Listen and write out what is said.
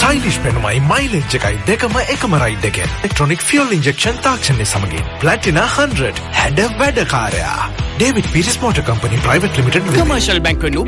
ස්ටයිලිෂ් පෙනුමයි mileage එකයි දෙකම එකම රයිඩ් එකෙන්. ඉලෙක්ට්‍රොනික ෆියුල් ඉන්ජෙක්ෂන් තාක්ෂණය සමගින් ප්ලැටිනා 100 හැඩ වැඩකාරයා. David Peiris motor company private limited. Commercial බැංකුවෙන්